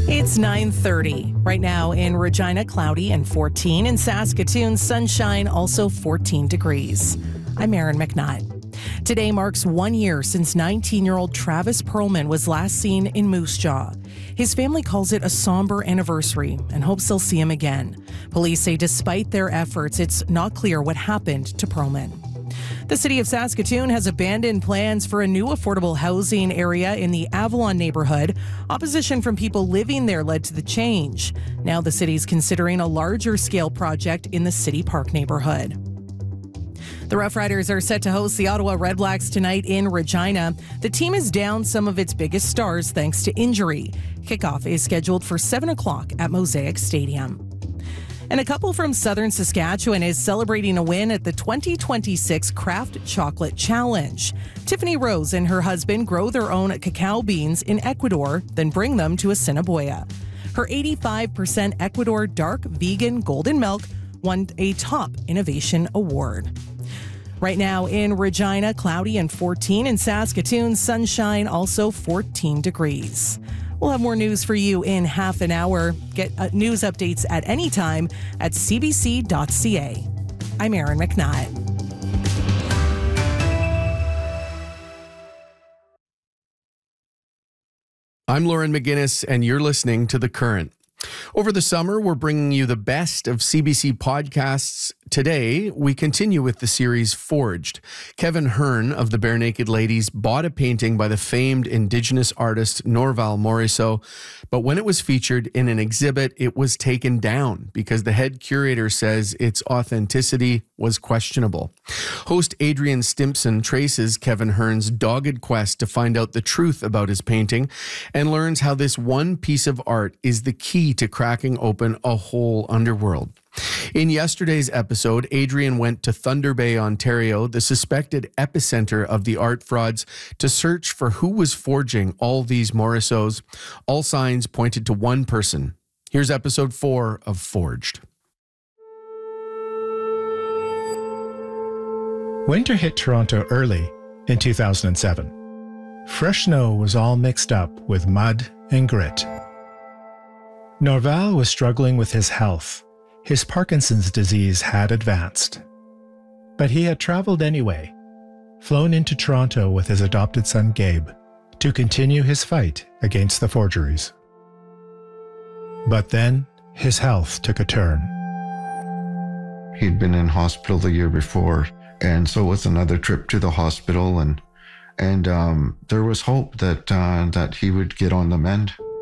It's 9:30. Right now in Regina, cloudy and 14. In Saskatoon, sunshine, also 14 degrees. I'm Erin McNutt. Today marks 1 year since 19-year-old Travis Perlman was last seen in Moose Jaw. His family calls it a somber anniversary and hopes they'll see him again. Police say despite their efforts, it's not clear what happened to Perlman. The city of Saskatoon has abandoned plans for a new affordable housing area in the Avalon neighborhood. Opposition from people living there led to the change. Now the city's considering a larger scale project in the City Park neighborhood. The Rough Riders are set to host the Ottawa Redblacks tonight in Regina. The team is down some of its biggest stars thanks to injury. Kickoff is scheduled for 7 o'clock at Mosaic Stadium. And a couple from southern Saskatchewan is celebrating a win at the 2026 Craft Chocolate Challenge. Tiffany Rose and her husband grow their own cacao beans in Ecuador, then bring them to Assiniboia. Her 85% Ecuador dark vegan golden milk won a top innovation award. Right now in Regina, cloudy and 14. In Saskatoon, sunshine, also 14 degrees. We'll have more news for you in half an hour. Get news updates at any time at cbc.ca. I'm Erin McNutt. I'm Lauren McGinnis, and you're listening to The Current. Over the summer, we're bringing you the best of CBC podcasts. Today, we continue with the series Forged. Kevin Hearn of the Bare Naked Ladies bought a painting by the famed Indigenous artist Norval Morrisseau, but when it was featured in an exhibit, it was taken down because the head curator says its authenticity was questionable. Host Adrian Stimpson traces Kevin Hearn's dogged quest to find out the truth about his painting and learns how this one piece of art is the key to cracking open a whole underworld. In yesterday's episode, Adrian went to Thunder Bay, Ontario, the suspected epicenter of the art frauds, to search for who was forging all these Morrisseaus. All signs pointed to one person. Here's episode 4 of Forged. Winter hit Toronto early in 2007. Fresh snow was all mixed up with mud and grit. Norval was struggling with his health. His Parkinson's disease had advanced. But he had traveled anyway, flown into Toronto with his adopted son Gabe to continue his fight against the forgeries. But then his health took a turn. He'd been in hospital the year before, and so it was another trip to the hospital, and there was hope that he would get on the mend.